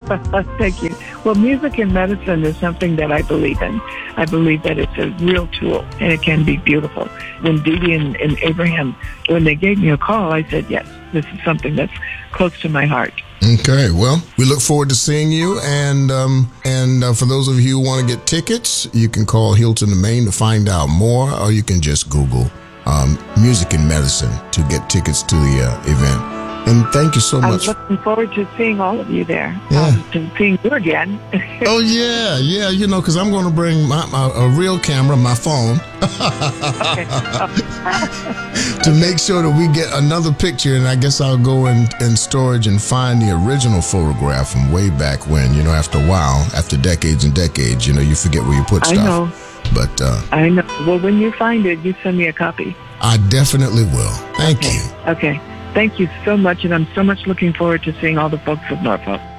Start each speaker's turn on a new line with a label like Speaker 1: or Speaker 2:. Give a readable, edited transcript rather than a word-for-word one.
Speaker 1: Thank you. Well, music and medicine is something that I believe in. I believe that it's a real tool, and it can be beautiful. When Dee Dee and Abraham, when they gave me a call, I said, yes, this is something that's close to my heart.
Speaker 2: Okay, well, we look forward to seeing you, and for those of you who want to get tickets, you can call Hilton of Maine to find out more, or you can just Google music and medicine to get tickets to the event. And thank you so much.
Speaker 1: I'm looking forward to seeing all of you there.
Speaker 2: Yeah.
Speaker 1: To seeing you again.
Speaker 2: Oh, yeah, you know, because I'm going to bring a real camera, my phone, to make sure that we get another picture. And I guess I'll go in storage and find the original photograph from way back when, you know, after a while, after decades and decades, you know, you forget where you put stuff.
Speaker 1: I know.
Speaker 2: But
Speaker 1: I know. Well, when you find it, you send me a copy.
Speaker 2: I definitely will. Thank you.
Speaker 1: Okay. Thank you so much, and I'm so much looking forward to seeing all the folks of Norfolk.